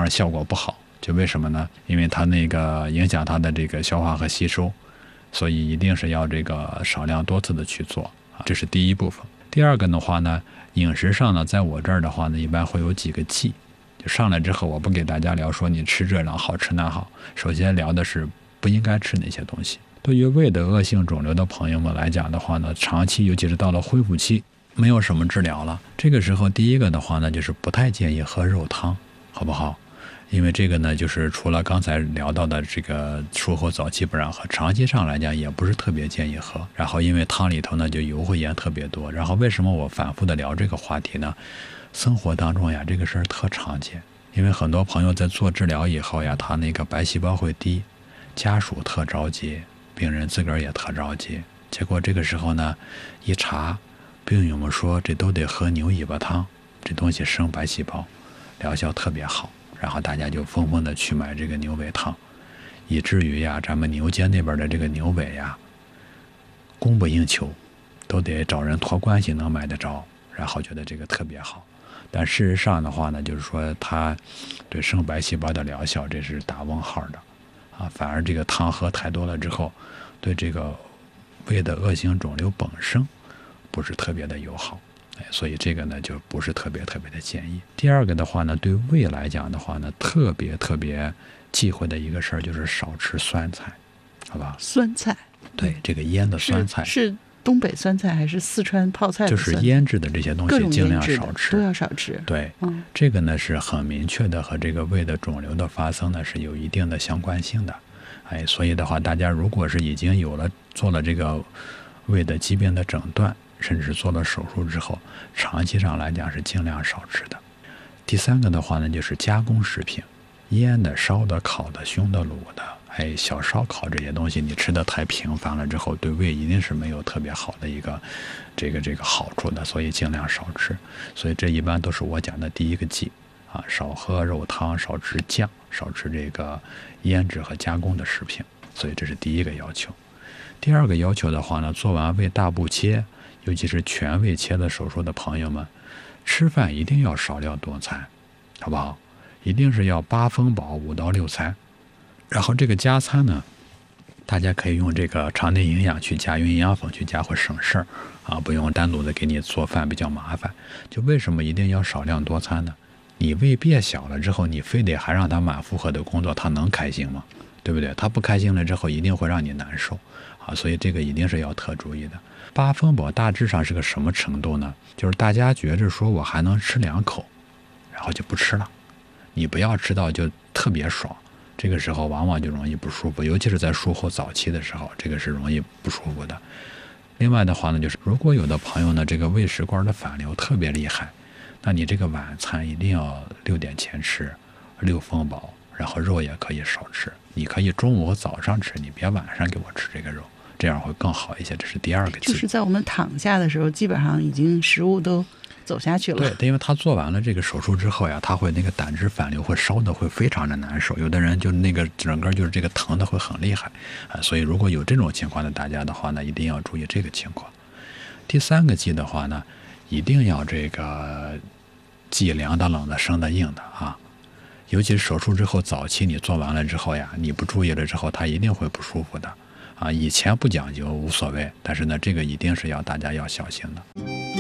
而效果不好。就为什么呢？因为它那个影响它的这个消化和吸收，所以一定是要这个少量多次的去做啊，这是第一部分。第二个的话呢，饮食上呢，在我这儿的话呢，一般会有几个忌。就上来之后，我不给大家聊说你吃这样好吃那好，首先聊的是不应该吃哪些东西。对于胃的恶性肿瘤的朋友们来讲的话呢，长期尤其是到了恢复期，没有什么治疗了，这个时候第一个的话呢，就是不太建议喝肉汤，好不好？因为这个呢，就是除了刚才聊到的这个术后早期不让喝，长期上来讲也不是特别建议喝。然后因为汤里头呢就油和盐特别多。然后为什么我反复的聊这个话题呢？生活当中呀，这个事儿特常见。因为很多朋友在做治疗以后呀，他那个白细胞会低，家属特着急，病人自个儿也特着急。结果这个时候呢，一查，病友们说这都得喝牛尾巴汤，这东西生白细胞，疗效特别好。然后大家就纷纷的去买这个牛尾汤，以至于呀，咱们牛街那边的这个牛尾呀，供不应求，都得找人托关系能买得着，然后觉得这个特别好。但事实上的话呢，就是说它对生白细胞的疗效，这是打问号的啊。反而这个汤喝太多了之后，对这个胃的恶性肿瘤本身不是特别的友好。所以这个呢就不是特别的建议。第二个的话呢，对胃来讲的话呢，特别忌讳的一个事儿就是少吃酸菜，好吧？ 酸菜， 对，这个腌的酸菜是东北酸菜还是四川泡菜的酸菜？ 就是腌制的这些东西尽量少吃， 都要少吃。 对，这个呢是很明确的和这个胃的肿瘤的发生呢是有一定的相关性的。所以的话，大家如果是已经做了这个胃的疾病的诊断，甚至做了手术之后，长期上来讲是尽量少吃的。第三个的话呢，就是加工食品，腌的、烧的、烤的、熏的、卤的，小烧烤这些东西，你吃的太频繁了之后，对胃一定是没有特别好的一个这个好处的，所以尽量少吃。所以这一般都是我讲的第一个忌啊，少喝肉汤，少吃酱，少吃这个腌制和加工的食品。所以这是第一个要求。第二个要求的话呢，做完胃大部切，尤其是全胃切的手术的朋友们，吃饭一定要少量多餐，好不好？一定是要8分饱5到6餐。然后这个加餐呢，大家可以用这个肠内营养去加，用营养粉去加会省事儿啊，不用单独的给你做饭比较麻烦。就为什么一定要少量多餐呢？你胃变小了之后，你非得还让他满负荷的工作，他能开心吗？对不对？他不开心了之后，一定会让你难受啊，所以这个一定是要特注意的。8分饱大致上是个什么程度呢？就是大家觉着说我还能吃2口，然后就不吃了。你不要吃到就特别爽，这个时候往往就容易不舒服，尤其是在术后早期的时候，这个是容易不舒服的。另外的话呢，就是如果有的朋友呢，这个胃食管的反流特别厉害，那你这个晚餐一定要6点前吃，6分饱，然后肉也可以少吃。你可以中午和早上吃，你别晚上给我吃这个肉，这样会更好一些。这是第二个忌。 就是在我们躺下的时候，基本上已经食物都走下去了。 对，因为他做完了这个手术之后呀，他会那个胆汁反流会烧的会非常的难受，有的人就那个整个就是这个疼的会很厉害啊。所以如果有这种情况的大家的话呢，一定要注意这个情况。第三个忌的话呢，一定要这个忌凉的、冷的、生的、硬的啊。尤其是手术之后早期你做完了之后呀，你不注意了之后，它一定会不舒服的啊。以前不讲究无所谓，但是呢，这个一定是大家要小心的。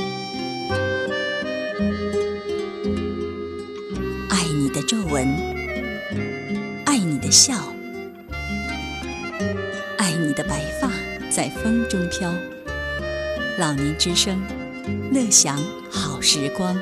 爱你的皱纹，爱你的笑，爱你的白发在风中飘。老年之声，乐享好时光。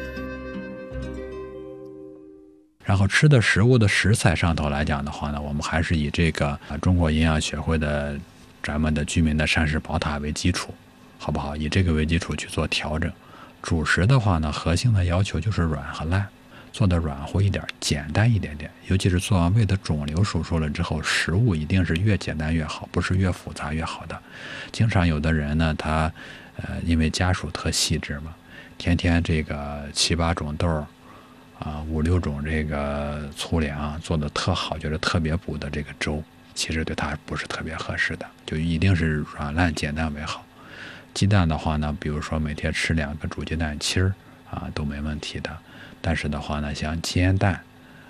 然后吃的食物的食材上头来讲的话呢，我们还是以这个中国营养学会的咱们的居民的膳食宝塔为基础，好不好？以这个为基础去做调整。主食的话呢，核心的要求就是软和烂，做的软和一点，简单一点点。尤其是做完胃的肿瘤手术了之后，食物一定是越简单越好，不是越复杂越好的。经常有的人呢，他因为家属特细致嘛，天天这个7、8种豆啊，5、6种这个粗粮做的特好，觉得特别补的这个粥，其实对它不是特别合适的，就一定是软烂简单为好。鸡蛋的话呢，比如说每天吃2个煮鸡蛋清啊，都没问题的。但是的话呢，像煎蛋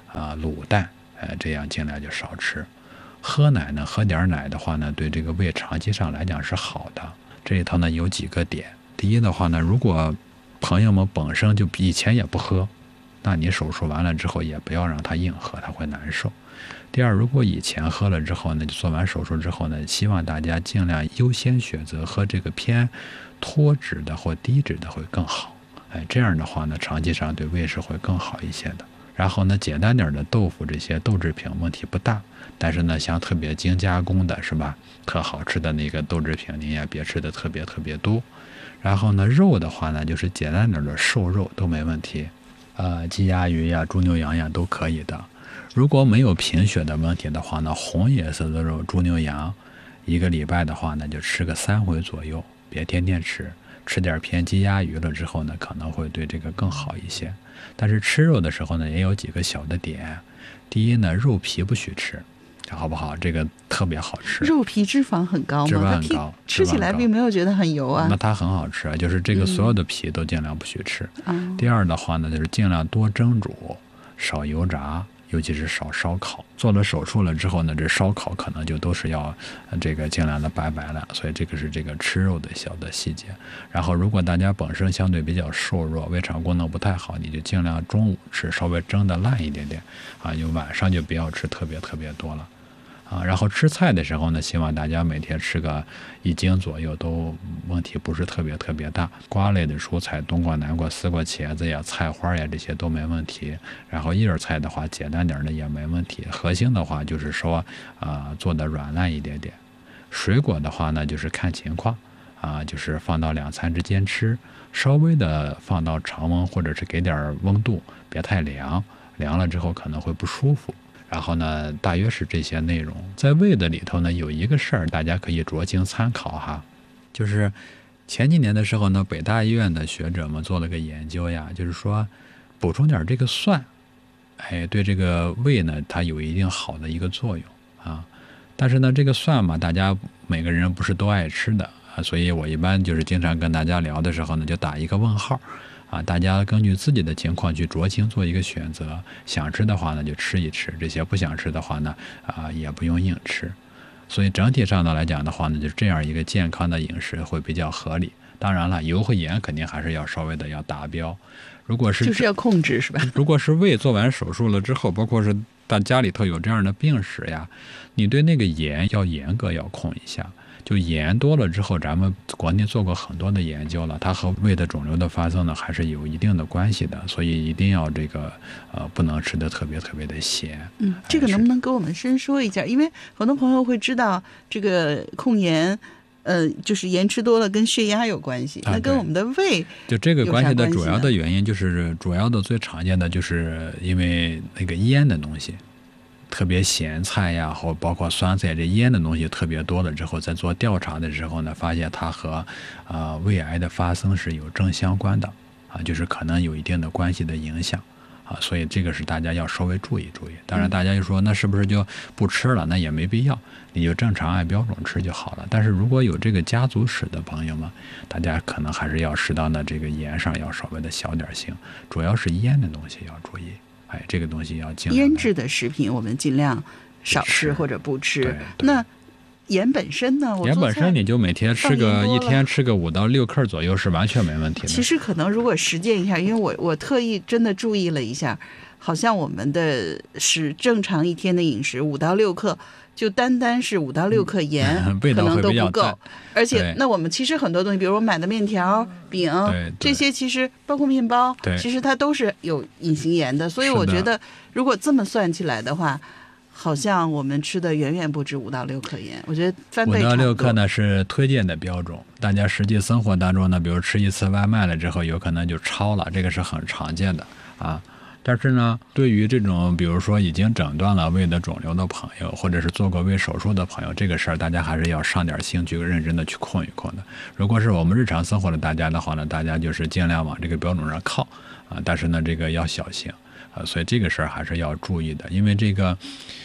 卤蛋，这样尽量就少吃。喝奶呢，喝点奶的话呢，对这个胃长期上来讲是好的。这里头呢有几个点。第一的话呢，如果朋友们本身就以前也不喝，那你手术完了之后也不要让他硬喝，他会难受。第二，如果以前喝了之后呢，就做完手术之后呢，希望大家尽量优先选择喝这个偏脱脂的或低脂的会更好。这样的话呢，长期上对胃是会更好一些的。然后呢，简单点的豆腐这些豆制品问题不大，但是呢，像特别精加工的是吧，特好吃的那个豆制品，您也别吃的特别多。然后呢，肉的话呢，就是简单点的瘦肉都没问题，鸡鸭鱼呀、猪牛羊呀都可以的。如果没有贫血的问题的话呢，红颜色的肉猪牛羊1个礼拜的话呢，就吃个3回左右，别天天吃。吃点偏鸡鸭鱼了之后呢，可能会对这个更好一些。但是吃肉的时候呢，也有几个小的点。第一呢，肉皮不许吃，好不好？这个特别好吃。 肉皮脂肪很高吗？ 脂肪很高， 吃起来并没有觉得很油啊。 那它很好吃，就是这个所有的皮都尽量不许吃。第二的话呢，就是尽量多蒸煮，少油炸。尤其是少烧烤。做了手术了之后呢，这烧烤可能就都是要这个尽量的拜了，所以这个是这个吃肉的小的细节。然后如果大家本身相对比较瘦弱，胃肠功能不太好，你就尽量中午吃，稍微蒸的烂一点点就晚上就不要吃特别多了。然后吃菜的时候呢，希望大家每天吃个1斤左右，都问题不是特别大。瓜类的蔬菜，冬瓜、南瓜、丝瓜、茄子呀、菜花呀，这些都没问题。然后叶菜的话，简单点的也没问题。核心的话就是说，做的软烂一点点。水果的话呢，就是看情况就是放到2餐之间吃，稍微的放到常温或者是给点温度，别太凉，凉了之后可能会不舒服。然后呢，大约是这些内容。在胃的里头呢，有一个事儿大家可以酌情参考哈，就是前几年的时候呢，北大医院的学者们做了个研究呀，就是说补充点这个蒜，对这个胃呢，它有一定好的一个作用但是呢，这个蒜嘛，大家每个人不是都爱吃的所以我一般就是经常跟大家聊的时候呢，就打一个问号。大家根据自己的情况去酌情做一个选择，想吃的话呢就吃一吃，这些不想吃的话呢也不用硬吃。所以整体上的来讲的话呢，就是这样一个健康的饮食会比较合理。当然了，油和盐肯定还是要稍微的要达标。如果是就是要控制是吧？ 如果是胃做完手术了之后，包括是大家里头有这样的病史呀，你对那个盐要严格要控一下。就盐多了之后，咱们国内做过很多的研究了，它和胃的肿瘤的发生呢还是有一定的关系的，所以一定要这个不能吃的特别的咸。 这个能不能给我们深说一下？因为很多朋友会知道这个控盐，就是盐吃多了跟血压有关系，那跟我们的胃就这个关系的主要的原因就是主要的最常见的就是因为那个腌的东西。特别咸菜呀，或包括酸菜，这腌的东西特别多了之后，在做调查的时候呢，发现它和胃癌的发生是有正相关的就是可能有一定的关系的影响所以这个是大家要稍微注意。当然，大家就说那是不是就不吃了？那也没必要，你就正常按标准吃就好了。但是如果有这个家族史的朋友们，大家可能还是要适当的这个盐上要稍微的小点心，主要是腌的东西要注意。这个东西要尽量腌制的食品我们尽量少吃或者不吃。那盐本身呢？ 盐本身你就每天吃个1天吃个5到6克左右是完全没问题的。 其实可能如果实践一下，因为我特意真的注意了一下，好像我们的是正常1天的饮食5到6克，就单是5到6克盐可能都不够。而且那我们其实很多东西，比如我买的面条、饼这些，其实包括面包，其实它都是有隐形盐的。所以我觉得如果这么算起来的话，好像我们吃的远远不止5到6克盐。我觉得翻倍差不多。5到6克呢是推荐的标准，大家实际生活当中呢，比如吃一次外卖了之后，有可能就超了，这个是很常见的但是呢，对于这种比如说已经诊断了胃的肿瘤的朋友，或者是做过胃手术的朋友，这个事儿大家还是要上点心去认真的去控一控的。如果是我们日常生活的大家的话呢，大家就是尽量往这个标准上靠但是呢，这个要小心所以这个事儿还是要注意的。因为这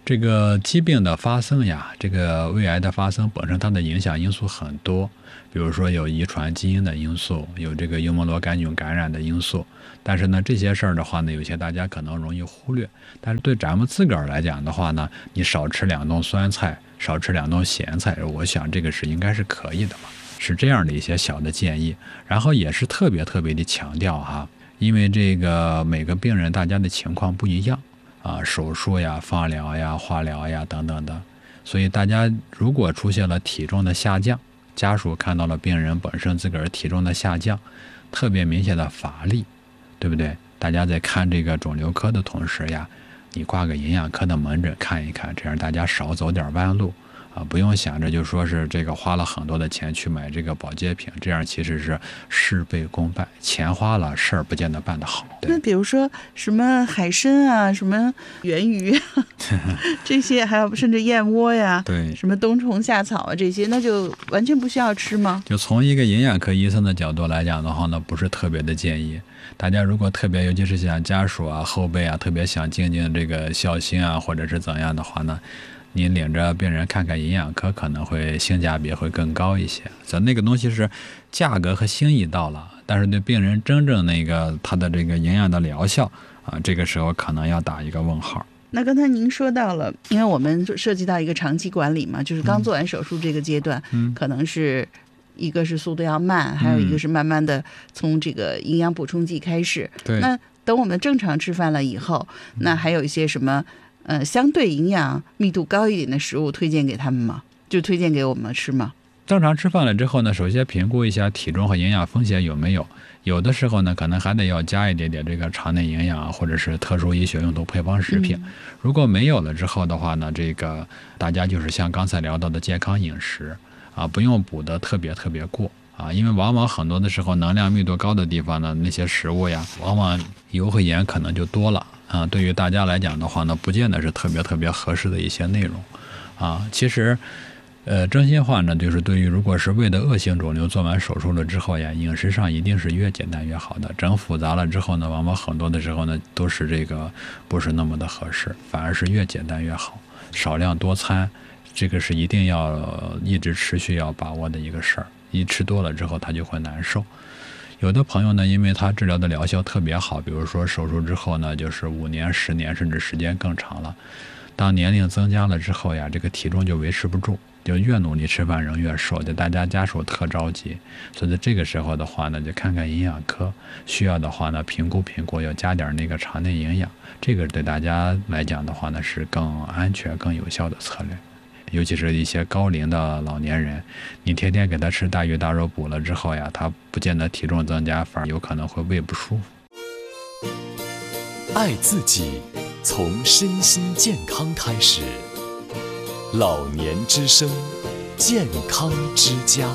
这个疾病的发生呀，这个胃癌的发生本身它的影响因素很多，比如说有遗传基因的因素，有这个幽门螺杆菌感染的因素。但是呢，这些事儿的话呢，有些大家可能容易忽略。但是对咱们自个儿来讲的话呢，你少吃2顿酸菜，少吃2顿咸菜，我想这个是应该是可以的嘛，是这样的一些小的建议。然后也是特别的强调哈，因为这个每个病人大家的情况不一样啊，手术呀、放疗呀、化疗呀等等的，所以大家如果出现了体重的下降，家属看到了病人本身自个儿体重的下降，特别明显的乏力，对不对？大家在看这个肿瘤科的同时呀，你挂个营养科的门诊看一看，这样大家少走点弯路啊，不用想着就说是这个花了很多的钱去买这个保健品，这样其实是事倍功半，钱花了，事儿不见得办得好。 那比如说什么海参啊，什么圆鱼啊这些，还有甚至燕窝呀， 对， 什么冬虫夏草啊，这些那就完全不需要吃吗？ 就从一个营养科医生的角度来讲的话呢，不是特别的建议。大家如果特别，尤其是像家属啊、后辈啊，特别想静这个孝心啊，或者是怎样的话呢，您领着病人看看营养科，可能会性价比会更高一些。咱那个东西是价格和心意到了，但是对病人真正那个他的这个营养的疗效啊，这个时候可能要打一个问号。 那刚才您说到了，因为我们涉及到一个长期管理嘛，就是刚做完手术这个阶段，可能是一个是速度要慢，还有一个是慢慢的从这个营养补充剂开始。 对， 那等我们正常吃饭了以后，那还有一些什么相对营养密度高一点的食物推荐给他们吗？就推荐给我们吃吗？ 正常吃饭了之后呢，首先评估一下体重和营养风险有没有。有的时候呢，可能还得要加一点点这个肠内营养或者是特殊医学用途配方食品。如果没有了之后的话呢，这个大家就是像刚才聊到的健康饮食啊，不用补得特别过啊，因为往往很多的时候能量密度高的地方呢，那些食物呀，往往油和盐可能就多了啊。对于大家来讲的话呢，不见得是特别合适的一些内容啊。其实真心话呢，就是对于如果是胃的恶性肿瘤做完手术了之后呀，饮食上一定是越简单越好的。整复杂了之后呢，往往很多的时候呢，都是这个不是那么的合适，反而是越简单越好，少量多餐，这个是一定要一直持续要把握的一个事儿。一吃多了之后，他就会难受。有的朋友呢，因为他治疗的疗效特别好，比如说手术之后呢，就是5年、10年，甚至时间更长了。当年龄增加了之后呀，这个体重就维持不住，就越努力吃饭人越瘦，就大家家属特着急。所以在这个时候的话呢，就看看营养科，需要的话呢，评估要加点那个肠内营养，这个对大家来讲的话呢，是更安全、更有效的策略。尤其是一些高龄的老年人，你天天给他吃大鱼大肉补了之后呀，他不见得体重增加，反而有可能会胃不舒服。 爱自己，从身心健康开始。老年之声，健康之家。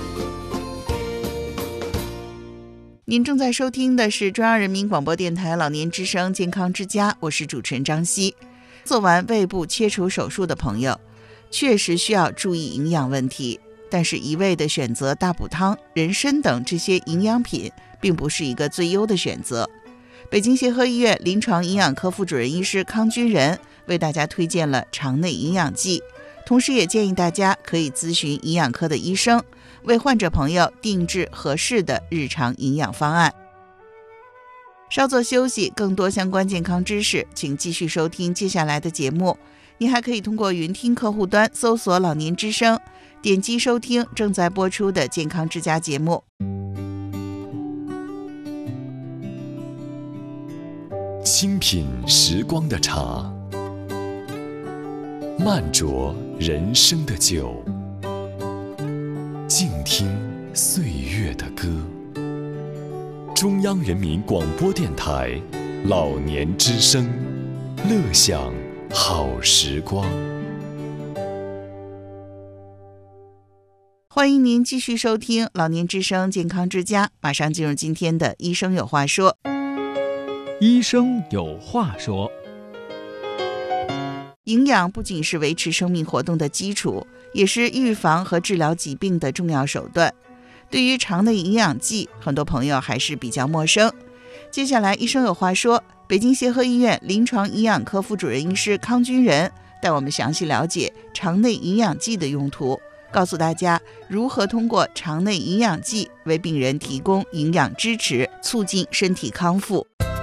您正在收听的是中央人民广播电台老年之声健康之家，我是主持人张希。做完胃部切除手术的朋友，确实需要注意营养问题，但是一味的选择大补汤、人参等这些营养品，并不是一个最优的选择。北京协和医院临床营养科副主任医师康军仁为大家推荐了肠内营养剂，同时也建议大家可以咨询营养科的医生，为患者朋友定制合适的日常营养方案。稍作休息，更多相关健康知识，请继续收听接下来的节目。您还可以通过云听客户端搜索老年之声，点击收听正在播出的健康之家节目。 清品时光的茶，慢酌人生的酒，静听岁月的歌。中央人民广播电台老年之声，乐享好时光。 欢迎您继续收听老年之声健康之家，马上进入今天的医生有话说。 医生有话说。 营养不仅是维持生命活动的基础，也是预防和治疗疾病的重要手段。对于肠内营养剂，很多朋友还是比较陌生。接下来医生有话说，北京协和医院临床营养科副主任医师康军仁带我们详细了解肠内营养剂的用途，告诉大家如何通过肠内营养剂为病人提供营养支持，促进身体康复。